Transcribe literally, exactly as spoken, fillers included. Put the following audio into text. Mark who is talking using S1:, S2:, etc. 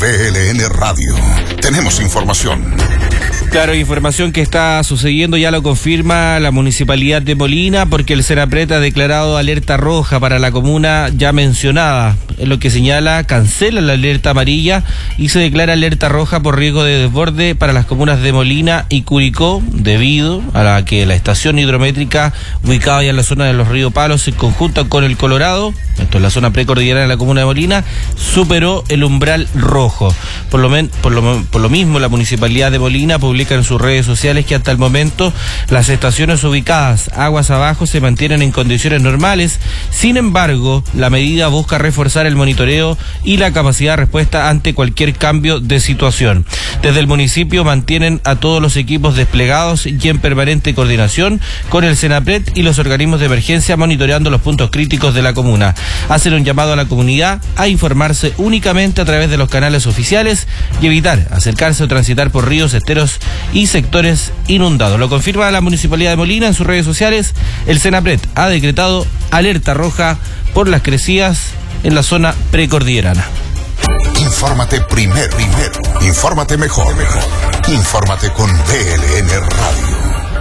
S1: B L N Radio. Tenemos información.
S2: Claro, información que está sucediendo, ya lo confirma la Municipalidad de Molina, porque el Senapred ha declarado alerta roja para la comuna ya mencionada. Es lo que señala, cancela la alerta amarilla y se declara alerta roja por riesgo de desborde para las comunas de Molina y Curicó, debido a la que la estación hidrométrica ubicada ya en la zona de los Ríos Palos, en conjunto con el Colorado, esto es la zona precordillerana de la comuna de Molina, superó el umbral rojo. Por lo, men, por lo, por lo mismo, la Municipalidad de Molina publica en sus redes sociales que hasta el momento las estaciones ubicadas aguas abajo se mantienen en condiciones normales. Sin embargo, la medida busca reforzar el monitoreo y la capacidad de respuesta ante cualquier cambio de situación. Desde el municipio mantienen a todos los equipos desplegados y en permanente coordinación con el Senapred y los organismos de emergencia, monitoreando los puntos críticos de la comuna. Hacen un llamado a la comunidad a informarse únicamente a través de los canales oficiales y evitar acercarse o transitar por ríos, esteros y sectores inundados. Lo confirma la Municipalidad de Molina en sus redes sociales. El Senapred ha decretado alerta roja por las crecidas en la zona precordillerana.
S1: Infórmate primero, primero. Infórmate mejor, mejor. Infórmate con B L N Radio.